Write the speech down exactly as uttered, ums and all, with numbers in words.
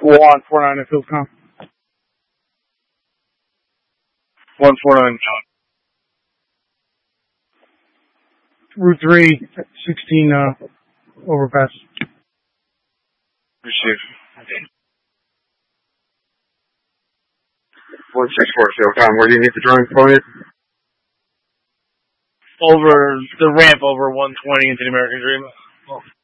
one four nine at Philcom. one four nine. Route three, sixteen, uh, overpass. Receive. one six four Philcom, where do you need the drone pointed? Over the ramp over one twenty into the American Dream.